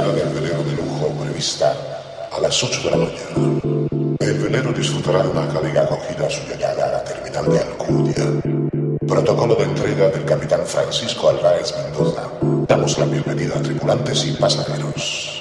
llegada del velero de lujo prevista a las 8 de la mañana. El velero disfrutará de una cálida acogida a su llegada a la terminal de Alcudia. Protocolo de entrega del capitán Francisco Álvarez Mendoza. Damos la bienvenida a tripulantes y pasajeros.